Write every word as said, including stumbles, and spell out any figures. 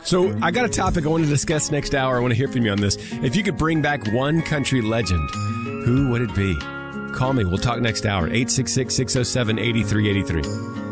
So I got a topic I want to discuss next hour. I want to hear from you on this. If you could bring back one country legend, who would it be? Call me. We'll talk next hour. eight six six, six oh seven, eight three eight three.